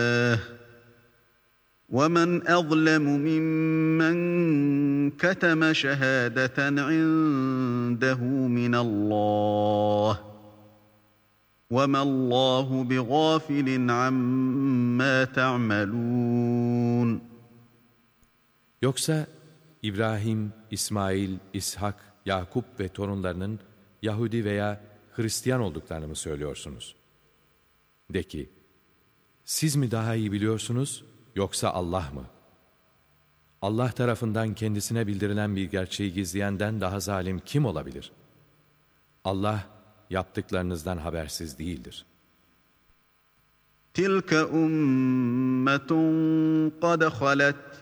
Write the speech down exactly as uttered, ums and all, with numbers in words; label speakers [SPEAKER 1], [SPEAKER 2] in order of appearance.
[SPEAKER 1] وَمَنْ أَظْلَمُ مِمَّنْ كَتَمَ شَهَادَةً عِنْدَهُ مِنَ اللّٰهِ وَمَا اللّٰهُ بِغَافِلٍ عَمَّا تَعْمَلُونَ.
[SPEAKER 2] Yoksa İbrahim, İsmail, İshak, Yakup ve torunlarının Yahudi veya Hristiyan olduklarını mı söylüyorsunuz? De ki, siz mi daha iyi biliyorsunuz, yoksa Allah mı? Allah tarafından kendisine bildirilen bir gerçeği gizleyenden daha zalim kim olabilir? Allah yaptıklarınızdan habersiz değildir.
[SPEAKER 1] تِلْكَ أُمَّةٌ قَدْ خَلَتْ